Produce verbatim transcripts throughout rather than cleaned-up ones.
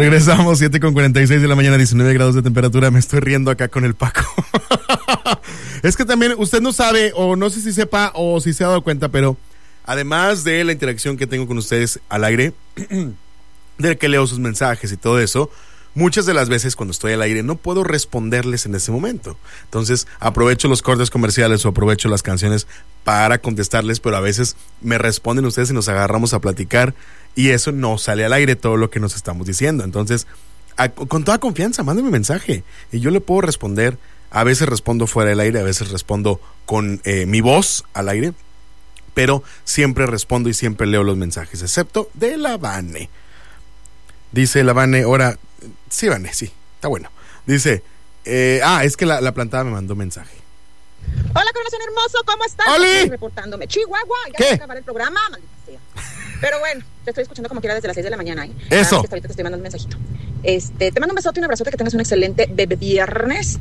Regresamos, siete con cuarenta y seis de la mañana, diecinueve grados de temperatura. Me estoy riendo acá con el Paco. Es que también usted no sabe, o no sé si sepa, o si se ha dado cuenta, pero además de la interacción que tengo con ustedes al aire, de que leo sus mensajes y todo eso, muchas de las veces cuando estoy al aire no puedo responderles en ese momento. Entonces aprovecho los cortes comerciales o aprovecho las canciones para contestarles, pero a veces me responden ustedes y nos agarramos a platicar y eso no sale al aire, todo lo que nos estamos diciendo. Entonces, a, con toda confianza, mándeme mensaje y yo le puedo responder. A veces respondo fuera del aire, a veces respondo con eh, mi voz al aire, pero siempre respondo y siempre leo los mensajes, excepto de la Vane. Dice la Vane, ahora, sí, Vane, sí, está bueno. Dice, eh, ah, es que la, la plantada me mandó mensaje. Hola, corazón hermoso, ¿cómo estás? ¡Oli! Estoy reportándome. Chihuahua, ya ¿Qué? voy a acabar el programa, maldita sea. Pero bueno, te estoy escuchando como quiera desde las seis de la mañana. ¿eh? Eso. Ahorita te estoy mandando un mensajito. Este, te mando un besote y un abrazote, que tengas un excelente bebé viernes.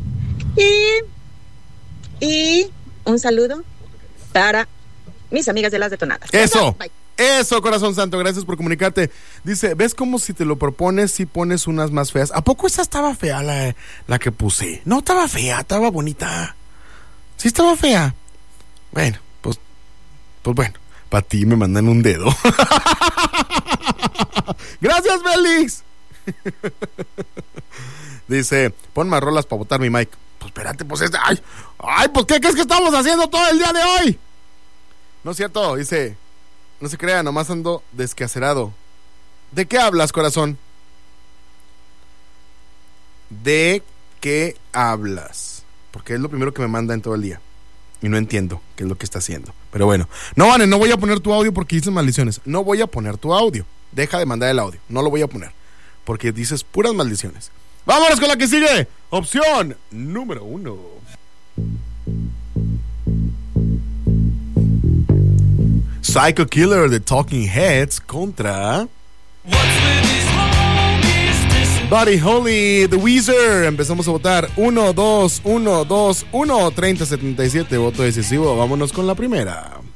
Y, y un saludo para mis amigas de las detonadas. Eso. Bye. Eso, corazón santo, gracias por comunicarte. Dice, ¿ves cómo si te lo propones, si pones unas más feas? ¿A poco esa estaba fea la, la que puse? No, estaba fea, estaba bonita. Sí estaba fea. Bueno, pues, pues bueno, para ti me mandan un dedo. Gracias, Félix. Dice, pon más rolas para botar mi mic. Pues espérate, pues este, ay, ay, pues ¿qué crees que estamos haciendo todo el día de hoy? No es cierto, dice, no se crea, nomás ando desquacerado. ¿De qué hablas, corazón? ¿De qué hablas? Porque es lo primero que me manda en todo el día. Y no entiendo qué es lo que está haciendo. Pero bueno, no, Vane, no voy a poner tu audio porque dices maldiciones. No voy a poner tu audio. Deja de mandar el audio. No lo voy a poner porque dices puras maldiciones. Vámonos con la que sigue. Opción número uno. Psycho Killer de Talking Heads contra Buddy Holly, The Weezer. Empezamos a votar. uno, dos, uno, dos, uno, treinta, setenta y siete. Voto decisivo. Vámonos con la primera.